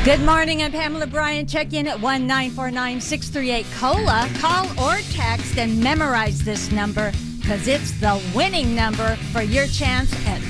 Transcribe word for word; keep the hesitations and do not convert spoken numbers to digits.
Good morning, I'm Pamela Bryant. Check in at one nine four nine, six three eight, COLA. Call or text and memorize this number because it's the winning number for your chance at